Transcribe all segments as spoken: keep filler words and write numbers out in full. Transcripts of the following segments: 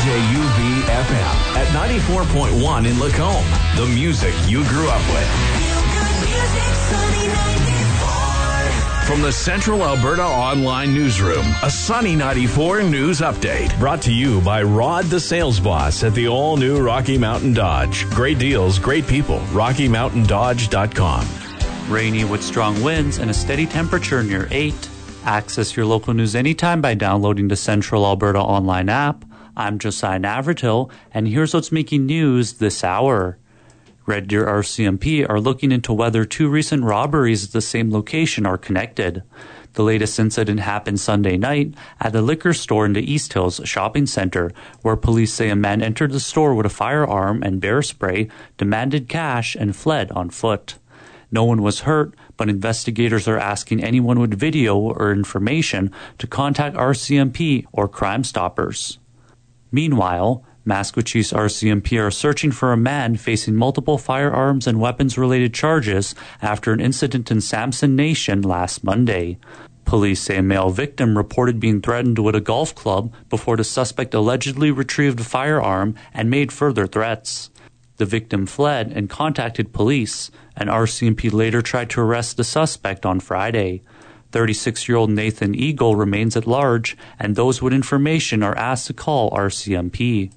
U V F M at ninety-four point one in Lacombe. The music you grew up with. Feel good music, Sunny ninety-four. From the Central Alberta Online Newsroom, a Sunny ninety-four news update. Brought to you by Rod the Sales Boss at the all-new Rocky Mountain Dodge. Great deals, great people. rocky mountain dodge dot com. Rainy with strong winds and a steady temperature near eight. Access your local news anytime by downloading the Central Alberta Online app. I'm Josiah Navratil, and here's what's making news this hour. Red Deer R C M P are looking into whether two recent robberies at the same location are connected. The latest incident happened Sunday night at a liquor store in the East Hills Shopping Center, where police say a man entered the store with a firearm and bear spray, demanded cash, and fled on foot. No one was hurt, but investigators are asking anyone with video or information to contact R C M P or Crime Stoppers. Meanwhile, Maskwacis R C M P are searching for a man facing multiple firearms and weapons-related charges after an incident in Samson Nation last Monday. Police say a male victim reported being threatened with a golf club before the suspect allegedly retrieved a firearm and made further threats. The victim fled and contacted police, and R C M P later tried to arrest the suspect on Friday. thirty-six-year-old Nathan Eagle remains at large, and those with information are asked to call R C M P.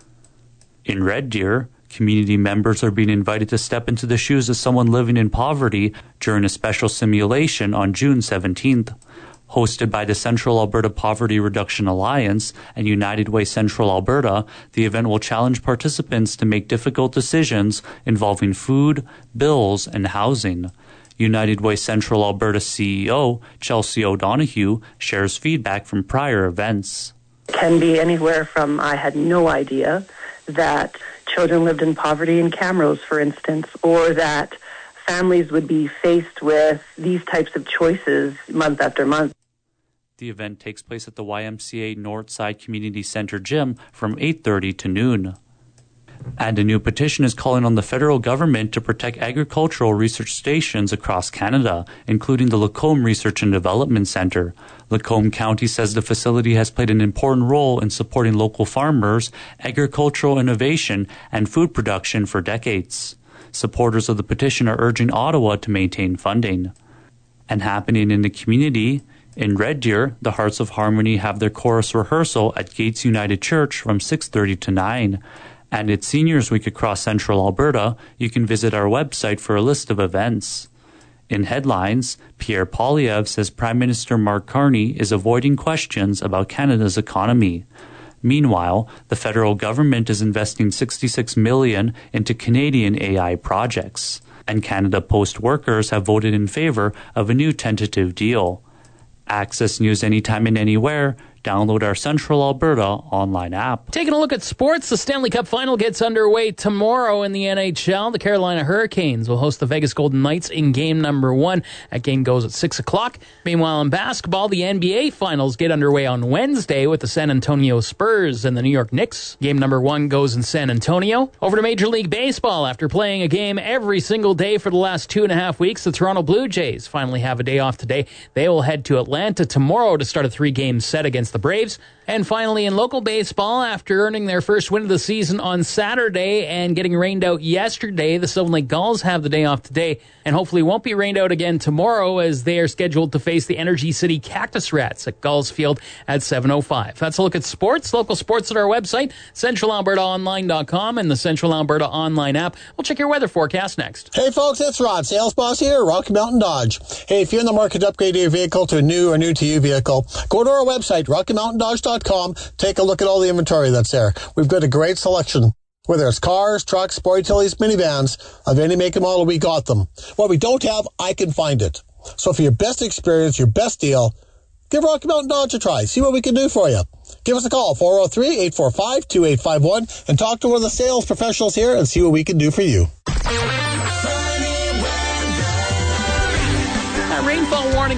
In Red Deer, community members are being invited to step into the shoes of someone living in poverty during a special simulation on June seventeenth. Hosted by the Central Alberta Poverty Reduction Alliance and United Way Central Alberta, the event will challenge participants to make difficult decisions involving food, bills, and housing. United Way Central Alberta C E O Chelsea O'Donoghue shares feedback from prior events. Can be anywhere from I had no idea that children lived in poverty in Camrose, for instance, or that families would be faced with these types of choices month after month. The event takes place at the Y M C A Northside Community Center gym from eight thirty to noon. And a new petition is calling on the federal government to protect agricultural research stations across Canada, including the Lacombe Research and Development Centre. Lacombe County says the facility has played an important role in supporting local farmers, agricultural innovation, and food production for decades. Supporters of the petition are urging Ottawa to maintain funding. And happening in the community, in Red Deer, the Hearts of Harmony have their chorus rehearsal at Gates United Church from six thirty to nine. And it's Seniors Week across Central Alberta. You can visit our website for a list of events. In headlines, Pierre Poilievre says Prime Minister Mark Carney is avoiding questions about Canada's economy. Meanwhile, the federal government is investing sixty-six million dollars into Canadian A I projects, and Canada Post workers have voted in favor of a new tentative deal. Access news anytime and anywhere. Download our Central Alberta online app. Taking a look at sports, the Stanley Cup Final gets underway tomorrow in the N H L. The Carolina Hurricanes will host the Vegas Golden Knights in game number one. That game goes at six o'clock. Meanwhile, in basketball, the N B A Finals get underway on Wednesday with the San Antonio Spurs and the New York Knicks. Game number one goes in San Antonio. Over to Major League Baseball. After playing a game every single day for the last two and a half weeks, the Toronto Blue Jays finally have a day off today. They will head to Atlanta tomorrow to start a three-game set against the Braves. And finally, in local baseball, after earning their first win of the season on Saturday and getting rained out yesterday, the Sylvan Lake Gulls have the day off today and hopefully won't be rained out again tomorrow as they are scheduled to face the Energy City Cactus Rats at Gulls Field at seven oh five. That's a look at sports. Local sports at our website, central alberta online dot com and the Central Alberta Online app. We'll check your weather forecast next. Hey folks, it's Rod, Sales Boss here, Rocky Mountain Dodge. Hey, if you're in the market to upgrade your vehicle to a new or new-to-you vehicle, go to our website, rocky mountain dodge dot com. Take a look at all the inventory that's there. We've got a great selection. Whether it's cars, trucks, sport utilities, minivans, of any make and model, we got them. What we don't have, I can find it. So for your best experience, your best deal, give Rocky Mountain Dodge a try. See what we can do for you. Give us a call, four oh three, eight four five, two eight five one, and talk to one of the sales professionals here and see what we can do for you. Rainfall warning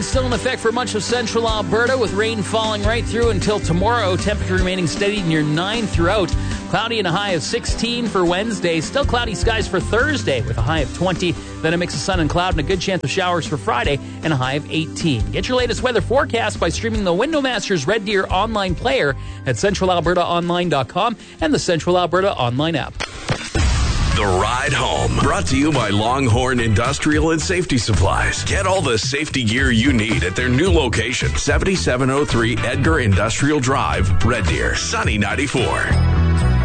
still in effect for much of central Alberta, with rain falling right through until tomorrow. Temperature remaining steady near nine throughout. Cloudy and a high of sixteen for Wednesday. Still cloudy skies for Thursday with a high of twenty. Then a mix of sun and cloud and a good chance of showers for Friday and a high of eighteen. Get your latest weather forecast by streaming the Windowmasters Red Deer online player at central alberta online dot com and the Central Alberta online app. The Ride Home, brought to you by Longhorn Industrial and Safety Supplies. Get all the safety gear you need at their new location, seventy-seven oh three Edgar Industrial Drive, Red Deer, Sunny ninety-four.